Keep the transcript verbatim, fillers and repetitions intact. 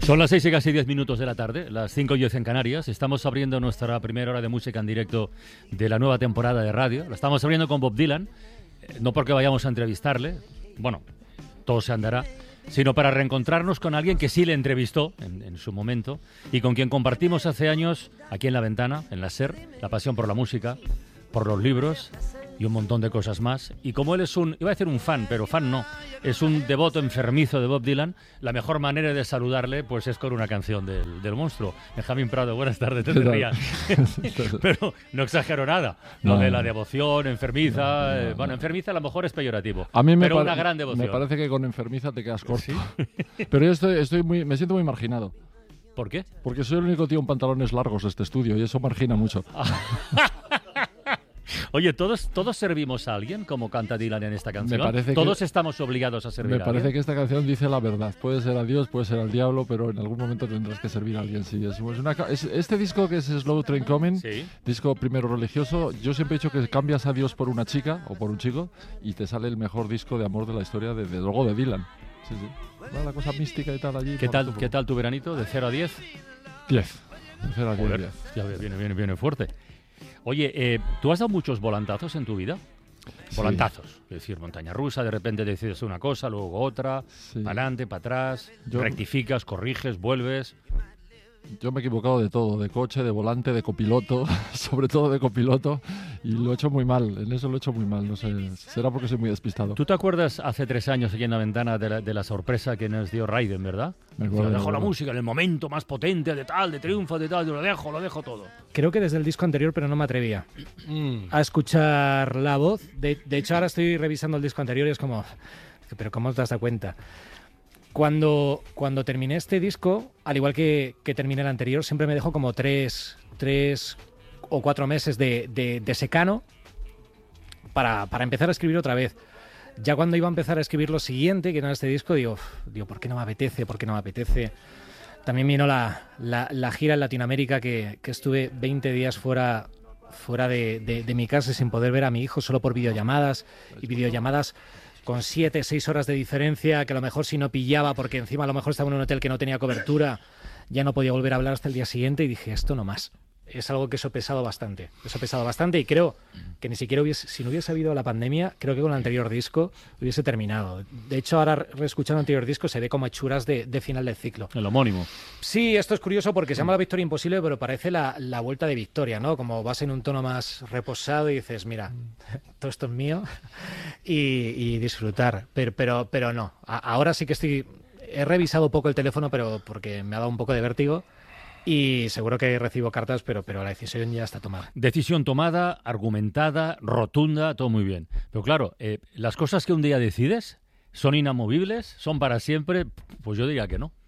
Son las seis y casi diez minutos de la tarde, las cinco y diez en Canarias. Estamos abriendo nuestra primera hora de música en directo de la nueva temporada de radio. La estamos abriendo con Bob Dylan, eh, no porque vayamos a entrevistarle, bueno, todo se andará, sino para reencontrarnos con alguien que sí le entrevistó en, en su momento y con quien compartimos hace años, aquí en La Ventana, en la SER, la pasión por la música, por los libros y un montón de cosas más. Y como él es un, iba a decir un fan, pero fan no, es un devoto enfermizo de Bob Dylan, la mejor manera de saludarle pues es con una canción del, del monstruo. Benjamín Prado, buenas tardes, te rías. Pero no exagero nada. Lo no, de la no. devoción, enfermiza, No, no, eh, no. bueno, enfermiza a lo mejor es peyorativo, A mí me pero pare- una gran devoción. Me parece que con enfermiza te quedas corto. Pero yo estoy, estoy muy, me siento muy marginado. ¿Por qué? Porque soy el único tío en pantalones largos de este estudio y eso margina mucho. Oye, ¿todos, ¿todos servimos a alguien como canta Dylan en esta canción? Me parece que- ¿Todos estamos obligados a servir Me a parece alguien? que esta canción dice la verdad. Puede ser a Dios, puede ser al diablo, pero en algún momento tendrás que servir a alguien. Sí, es, es una, ca- es- este disco que es Slow Train Coming, Sí. disco primero religioso, yo siempre he dicho que cambias a Dios por una chica o por un chico y te sale el mejor disco de amor de la historia de, de luego de Dylan. Sí, sí. Va la cosa mística y tal allí. ¿Qué por tal, supuesto. ¿Qué tal tu veranito? ¿De cero a diez? diez. De cero a diez, Joder, diez. ya viene, viene, viene fuerte. Oye, eh, ¿tú has dado muchos volantazos en tu vida? Sí. Volantazos, es decir, montaña rusa, de repente decides una cosa, luego otra, Sí. para adelante, para atrás, Yo- rectificas, corriges, vuelves. Yo me he equivocado de todo, de coche, de volante, de copiloto, sobre todo de copiloto, y lo he hecho muy mal, en eso lo he hecho muy mal, no sé, será porque soy muy despistado. ¿Tú te acuerdas hace tres años aquí en La Ventana de la, de la sorpresa que nos dio Raiden, verdad? Me acuerdo, Yo me dejo la acuerdo. música en el momento más potente de tal, de triunfo, de tal, yo lo dejo, lo dejo todo. Creo que desde el disco anterior, pero no me atrevía Mm. a escuchar la voz. De, de hecho, ahora estoy revisando el disco anterior y es como, pero ¿cómo te has dado cuenta? Cuando, cuando terminé este disco, al igual que, que terminé el anterior, siempre me dejó como tres, tres o cuatro meses de, de, de secano para, para empezar a escribir otra vez. Ya cuando iba a empezar a escribir lo siguiente, que era este disco, digo, "Uf, digo, ¿por qué no me apetece? ¿Por qué no me apetece? También vino la, la, la gira en Latinoamérica, que, que estuve veinte días fuera, fuera de, de, de mi casa sin poder ver a mi hijo, solo por videollamadas, y videollamadas con siete, seis horas de diferencia, que a lo mejor si no pillaba, porque encima a lo mejor estaba en un hotel que no tenía cobertura, ya no podía volver a hablar hasta el día siguiente, y dije, esto no más. Es algo que eso ha pesado bastante, eso ha pesado bastante, y creo que ni siquiera hubiese, si no hubiese habido la pandemia, creo que con el anterior disco hubiese terminado. De hecho, ahora reescuchando el anterior disco se ve como hechuras de, de final del ciclo. El homónimo. Sí, esto es curioso porque se llama La Victoria Imposible, pero parece la, la vuelta de victoria, ¿no? Como vas en un tono más reposado y dices, mira, todo esto es mío y, y disfrutar. Pero, pero, pero no, A- ahora sí que estoy... He revisado poco el teléfono, pero porque me ha dado un poco de vértigo y seguro que recibo cartas, pero, pero la decisión ya está tomada. Decisión tomada, argumentada, rotunda, todo muy bien. Pero claro, eh, las cosas que un día decides son inamovibles, son para siempre, pues yo diría que no.